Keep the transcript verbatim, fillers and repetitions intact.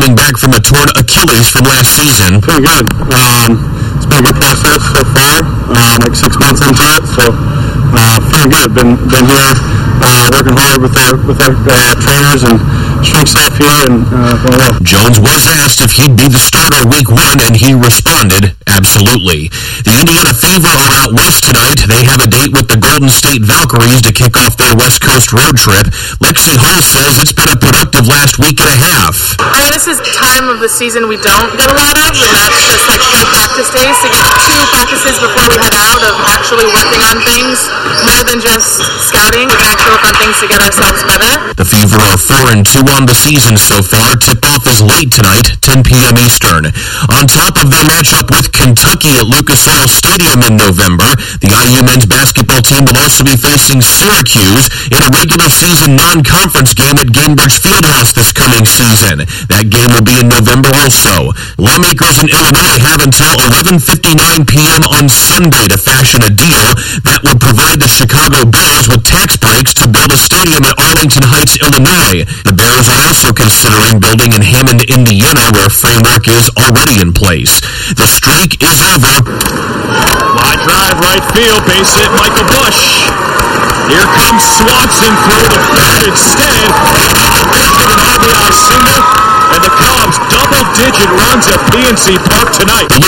coming back from a torn Achilles from last season. Pretty good. Um, it's been a good process so far, uh, like six months into it, so uh, pretty good. Been been here uh, working hard with our, with our uh, trainers and strength staff here, and uh, going well. Jones was asked if he'd be the starter week one, and he responded, absolutely. The Indiana Fever are out west tonight. They have a date with the Golden State Valkyries to kick off their West Coast road trip. Lexi Hall says it's been a productive last week and a half. I mean, this is time of the season we don't get a lot of, and that's just like full practice days. To get two practices before we head out of actually working on things, more than just scouting, we're going to work on things to get ourselves better. The Fever are four and two on the season so far. Tip-off is late tonight, ten p.m. Eastern. On top of their matchup with Kentucky at Lucas Oil Stadium in November, the I U men's basketball team will also be facing Syracuse in a regular season non-conference game at Gainbridge Fieldhouse this coming season. That game will be in November also. Lawmakers in Illinois have until eleven fifty-nine p.m. on Sunday to fashion a deal that would provide the Chicago Bears with tax breaks to build a stadium at Arlington Heights, Illinois. The Bears are also considering building in Hammond, Indiana, where framework is already in place. The streak is over. Fly drive right field, base hit Michael Bush. Here comes Swanson through the third instead. An R B I single, and the Cubs double-digit runs at P N C Park tonight.